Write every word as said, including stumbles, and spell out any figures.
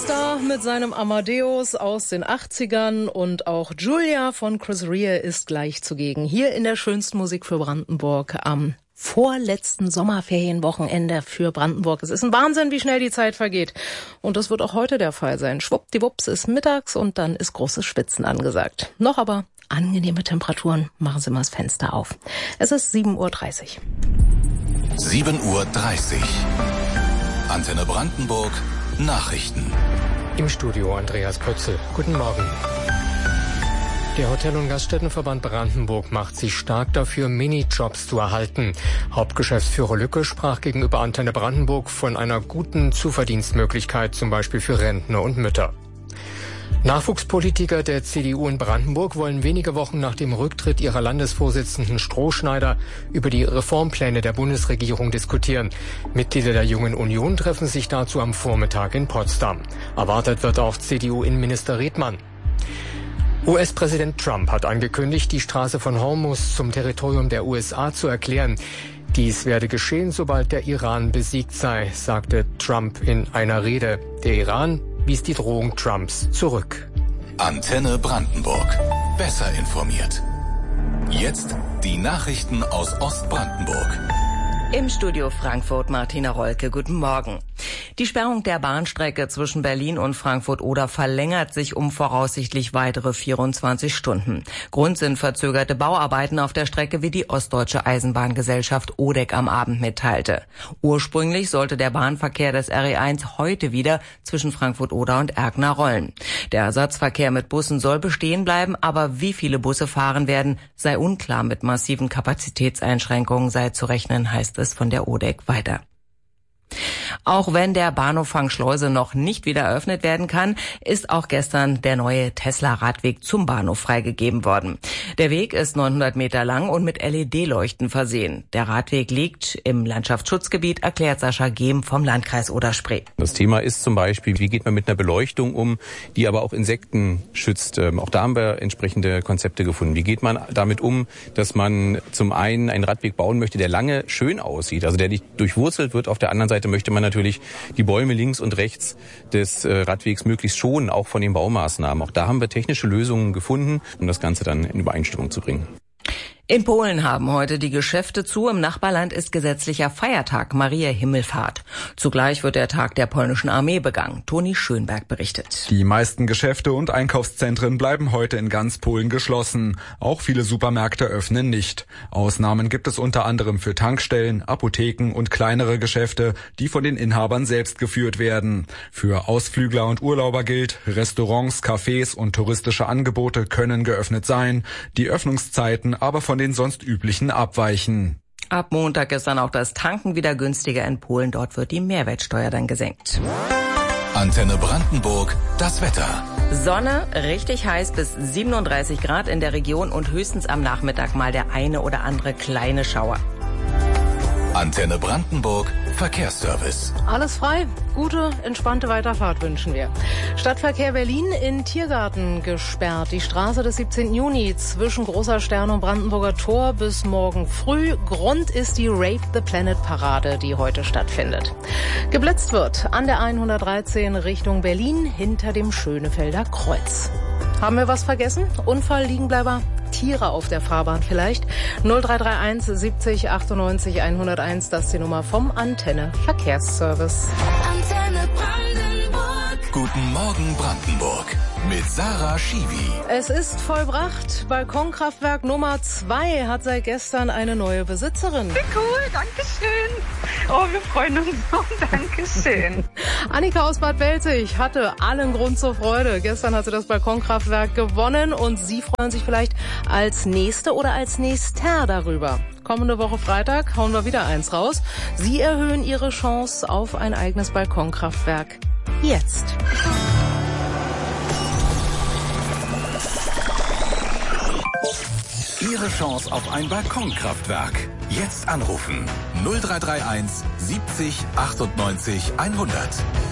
Star mit seinem Amadeus aus den achtzigern und auch Julia von Chris Rea ist gleich zugegen. Hier in der schönsten Musik für Brandenburg am vorletzten Sommerferienwochenende für Brandenburg. Es ist ein Wahnsinn, wie schnell die Zeit vergeht. Und das wird auch heute der Fall sein. Schwuppdiwupps ist mittags und dann ist großes Schwitzen angesagt. Noch aber angenehme Temperaturen. Machen Sie mal das Fenster auf. Es ist sieben Uhr dreißig. sieben Uhr dreißig. Antenne Brandenburg. Nachrichten. Im Studio Andreas Pötzl. Guten Morgen. Der Hotel- und Gaststättenverband Brandenburg macht sich stark dafür, Minijobs zu erhalten. Hauptgeschäftsführer Lücke sprach gegenüber Antenne Brandenburg von einer guten Zuverdienstmöglichkeit, zum Beispiel für Rentner und Mütter. Nachwuchspolitiker der C D U in Brandenburg wollen wenige Wochen nach dem Rücktritt ihrer Landesvorsitzenden Strohschneider über die Reformpläne der Bundesregierung diskutieren. Mitglieder der Jungen Union treffen sich dazu am Vormittag in Potsdam. Erwartet wird auch C D U-Innenminister Redmann. U S-Präsident Trump hat angekündigt, die Straße von Hormuz zum Territorium der U S A zu erklären. Dies werde geschehen, sobald der Iran besiegt sei, sagte Trump in einer Rede. Der Iran wies die Drohung Trumps zurück. Antenne Brandenburg. Besser informiert. Jetzt die Nachrichten aus Ostbrandenburg. Im Studio Frankfurt Martina Rolke. Guten Morgen. Die Sperrung der Bahnstrecke zwischen Berlin und Frankfurt-Oder verlängert sich um voraussichtlich weitere vierundzwanzig Stunden. Grund sind verzögerte Bauarbeiten auf der Strecke, wie die Ostdeutsche Eisenbahngesellschaft O D E C am Abend mitteilte. Ursprünglich sollte der Bahnverkehr des R E eins heute wieder zwischen Frankfurt-Oder und Erkner rollen. Der Ersatzverkehr mit Bussen soll bestehen bleiben, aber wie viele Busse fahren werden, sei unklar. Mit massiven Kapazitätseinschränkungen sei zu rechnen, heißt es von der O D E C weiter. Auch wenn der Bahnhof Fangschleuse noch nicht wieder eröffnet werden kann, ist auch gestern der neue Tesla-Radweg zum Bahnhof freigegeben worden. Der Weg ist neunhundert Meter lang und mit L E D-Leuchten versehen. Der Radweg liegt im Landschaftsschutzgebiet, erklärt Sascha Gehm vom Landkreis Oder-Spree. Das Thema ist zum Beispiel, wie geht man mit einer Beleuchtung um, die aber auch Insekten schützt. Auch da haben wir entsprechende Konzepte gefunden. Wie geht man damit um, dass man zum einen einen Radweg bauen möchte, der lange schön aussieht, also der nicht durchwurzelt wird. Auf der anderen Seite möchte man natürlich die Bäume links und rechts des Radwegs möglichst schonen, auch von den Baumaßnahmen. Auch da haben wir technische Lösungen gefunden, um das Ganze dann in Übereinstimmung zu bringen. In Polen haben heute die Geschäfte zu. Im Nachbarland ist gesetzlicher Feiertag, Maria Himmelfahrt. Zugleich wird der Tag der polnischen Armee begangen. Toni Schönberg berichtet. Die meisten Geschäfte und Einkaufszentren bleiben heute in ganz Polen geschlossen. Auch viele Supermärkte öffnen nicht. Ausnahmen gibt es unter anderem für Tankstellen, Apotheken und kleinere Geschäfte, die von den Inhabern selbst geführt werden. Für Ausflügler und Urlauber gilt, Restaurants, Cafés und touristische Angebote können geöffnet sein. Die Öffnungszeiten aber von den sonst üblichen abweichen. Ab Montag ist dann auch das Tanken wieder günstiger in Polen. Dort wird die Mehrwertsteuer dann gesenkt. Antenne Brandenburg, das Wetter. Sonne, richtig heiß bis siebenunddreißig Grad in der Region und höchstens am Nachmittag mal der eine oder andere kleine Schauer. Antenne Brandenburg, Verkehrsservice. Alles frei. Gute, entspannte Weiterfahrt wünschen wir. Stadtverkehr Berlin in Tiergarten gesperrt. Die Straße des siebzehnten Juni zwischen Großer Stern und Brandenburger Tor bis morgen früh. Grund ist die Rape the Planet Parade, die heute stattfindet. Geblitzt wird an der hundertdreizehn Richtung Berlin hinter dem Schönefelder Kreuz. Haben wir was vergessen? Unfall, Liegenbleiber? Tiere auf der Fahrbahn vielleicht? null drei drei eins siebzig achtundneunzig hunderteins, das ist die Nummer vom Antenne Verkehrsservice. Antenne Brandenburg. Guten Morgen Brandenburg mit Sarah Schiwi. Es ist vollbracht. Balkonkraftwerk Nummer zwei hat seit gestern eine neue Besitzerin. Wie cool, danke schön. Oh, wir freuen uns so, danke schön. Annika aus Bad Belzig hatte allen Grund zur Freude. Gestern hat sie das Balkonkraftwerk gewonnen und Sie freuen sich vielleicht als Nächste oder als Nächster darüber. Kommende Woche Freitag hauen wir wieder eins raus. Sie erhöhen Ihre Chance auf ein eigenes Balkonkraftwerk jetzt. Ihre Chance auf ein Balkonkraftwerk. Jetzt anrufen. null drei drei eins siebzig achtundneunzig hundert.